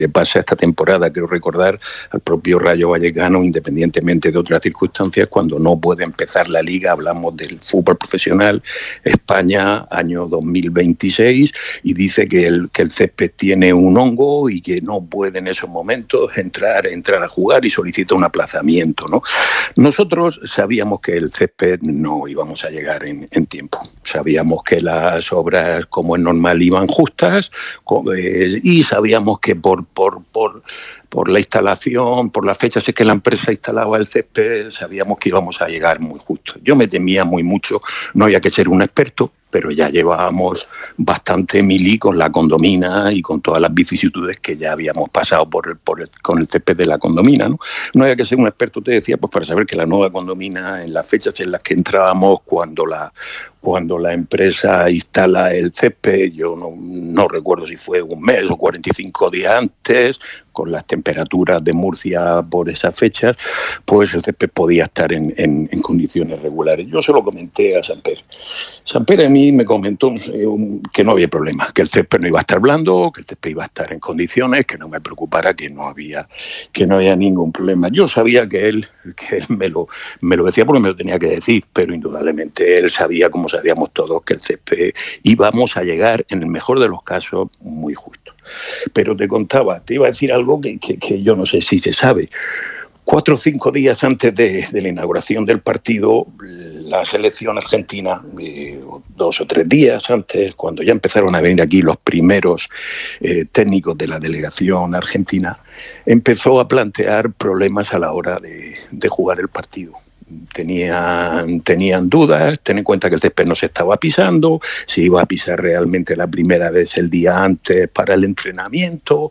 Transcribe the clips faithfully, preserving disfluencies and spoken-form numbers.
Le pasa esta temporada, quiero recordar, al propio Rayo Vallecano, independientemente de otras circunstancias, cuando no puede empezar la liga, hablamos del fútbol profesional, España, año dos mil veintiséis, y dice que el, que el césped tiene un hongo y que no puede en esos momentos entrar, entrar a jugar y solicita un aplazamiento, ¿no? Nosotros sabíamos que el césped no íbamos a llegar en, en tiempo. Sabíamos que las obras, como es normal, iban justas, y sabíamos que por Por, por, por la instalación, por las fechas en que la empresa instalaba el césped, sabíamos que íbamos a llegar muy justo. Yo me temía muy mucho, no había que ser un experto, pero ya llevábamos bastante mili con la condomina y con todas las vicisitudes que ya habíamos pasado por el, por el, con el césped de la condomina, ¿no? No había que ser un experto, te decía, pues para saber que la nueva condomina, en las fechas en las que entrábamos, cuando la cuando la empresa instala el césped, yo no, no recuerdo si fue un mes o cuarenta y cinco días antes, con las temperaturas de Murcia por esas fechas, pues el césped podía estar en, en, en condiciones regulares. Yo se lo comenté a Samper. Samper a mí me comentó que no había problema, que el césped no iba a estar blando, que el césped iba a estar en condiciones, que no me preocupara, que no había, que no había ningún problema. Yo sabía que él, que él me lo, me lo decía porque me lo tenía que decir, pero indudablemente él sabía, como sabíamos todos, que el césped íbamos a llegar, en el mejor de los casos, muy justo. Pero te contaba, te iba a decir algo que, que, que yo no sé si se sabe. Cuatro o cinco días antes de, de la inauguración del partido, la selección argentina, eh, dos o tres días antes, cuando ya empezaron a venir aquí los primeros eh, técnicos de la delegación argentina, empezó a plantear problemas a la hora de, de jugar el partido. Tenían, tenían dudas, ten en cuenta que el césped no se estaba pisando, se iba a pisar realmente la primera vez el día antes para el entrenamiento,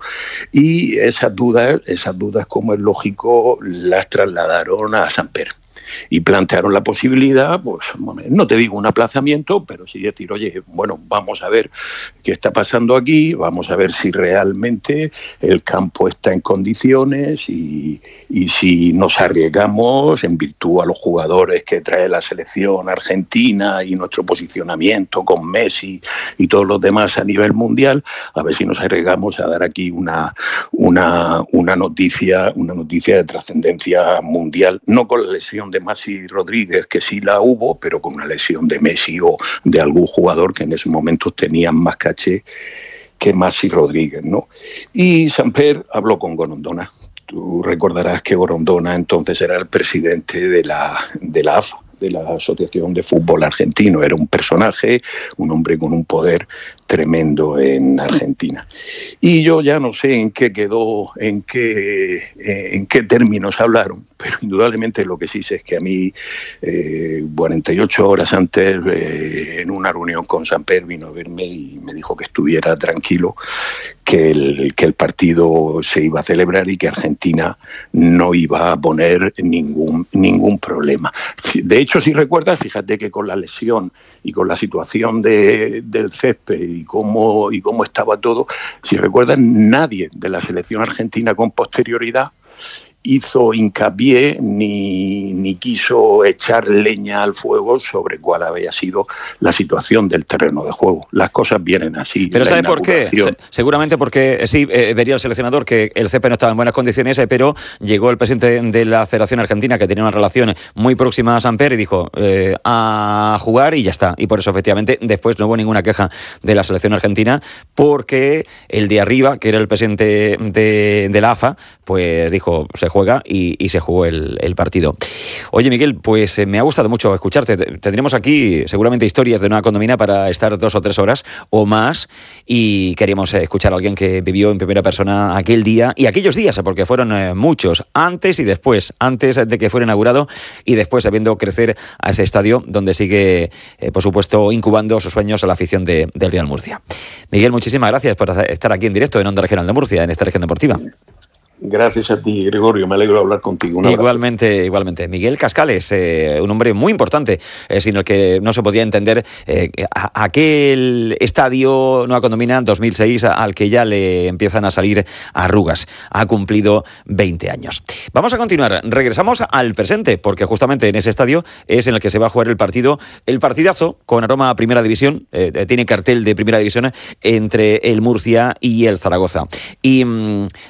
y esas dudas, esas dudas, como es lógico, las trasladaron a Samper. Y plantearon la posibilidad, pues no te digo un aplazamiento, pero sí decir, oye, bueno, vamos a ver qué está pasando aquí, vamos a ver si realmente el campo está en condiciones y, y si nos arriesgamos en virtud a los jugadores que trae la selección argentina y nuestro posicionamiento con Messi y todos los demás a nivel mundial, a ver si nos arriesgamos a dar aquí una, una, una noticia, una noticia de trascendencia mundial, no con la lesión de Maxi Rodríguez, que sí la hubo, pero con una lesión de Messi o de algún jugador que en ese momento tenían más caché que Maxi Rodríguez, ¿no? Y Samper habló con Gorondona. Tú recordarás que Gorondona entonces era el presidente de la, de la A F A, de la Asociación de Fútbol Argentino. Era un personaje, un hombre con un poder tremendo en Argentina. Y yo ya no sé en qué quedó, en qué, en qué términos hablaron, pero indudablemente lo que sí sé es que a mí, eh, cuarenta y ocho horas antes, eh, en una reunión con Samper, vino a verme y me dijo que estuviera tranquilo, que el, que el partido se iba a celebrar y que Argentina no iba a poner ningún, ningún problema. De hecho, si recuerdas, fíjate que con la lesión y con la situación de, del césped y cómo, y cómo estaba todo, si recuerdan, nadie de la selección argentina con posterioridad hizo hincapié ni, ni quiso echar leña al fuego sobre cuál había sido la situación del terreno de juego. Las cosas vienen así. Pero ¿sabe por qué? Se, seguramente porque sí, eh, vería el seleccionador que el césped no estaba en buenas condiciones, eh, pero llegó el presidente de la Federación Argentina, que tenía una relación muy próxima a Samper, y dijo eh, a jugar y ya está. Y por eso, efectivamente, después no hubo ninguna queja de la selección argentina, porque el de arriba, que era el presidente de, de la A F A, pues dijo, se juega y, y se jugó el, el partido. Oye, Miguel, pues eh, me ha gustado mucho escucharte. Tendremos aquí seguramente historias de una condomina para estar dos o tres horas o más, y queríamos eh, escuchar a alguien que vivió en primera persona aquel día y aquellos días, porque fueron eh, muchos, antes y después, antes de que fuera inaugurado y después viendo crecer a ese estadio donde sigue, eh, por supuesto, incubando sus sueños a la afición de, del Real Murcia. Miguel, muchísimas gracias por estar aquí en directo en Onda Regional de Murcia, en esta región deportiva. Gracias a ti, Gregorio, me alegro de hablar contigo. Un igualmente, igualmente. Miguel Cascales, eh, un hombre muy importante, eh, sin el que no se podía entender eh, a, aquel estadio Nueva Condomina dos mil seis al que ya le empiezan a salir arrugas. Ha cumplido veinte años. Vamos a continuar. Regresamos al presente, porque justamente en ese estadio es en el que se va a jugar el partido, el partidazo con aroma a Primera División, eh, tiene cartel de Primera División entre el Murcia y el Zaragoza. Y mmm,